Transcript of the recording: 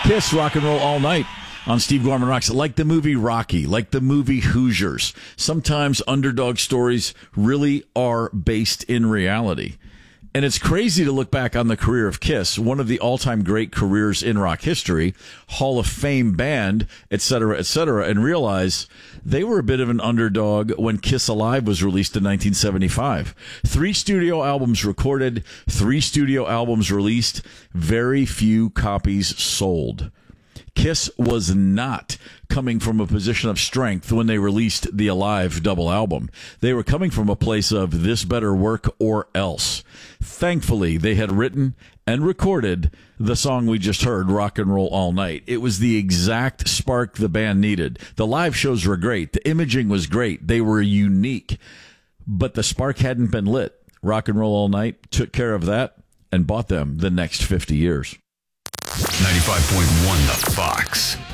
Kiss, Rock and Roll All Night on Steve Gorman Rocks. Like the movie Rocky, like the movie Hoosiers, sometimes underdog stories really are based in reality. And it's crazy to look back on the career of Kiss, one of the all-time great careers in rock history, Hall of Fame band, et cetera, and realize they were a bit of an underdog when Kiss Alive was released in 1975. 3 studio albums recorded, 3 studio albums released, very few copies sold. Kiss was not coming from a position of strength when they released the Alive double album. They were coming from a place of this better work or else. Thankfully, they had written and recorded the song we just heard, Rock and Roll All Night. It was the exact spark the band needed. The live shows were great. The imaging was great. They were unique. But the spark hadn't been lit. Rock and Roll All Night took care of that and bought them the next 50 years. 95.1 The Fox.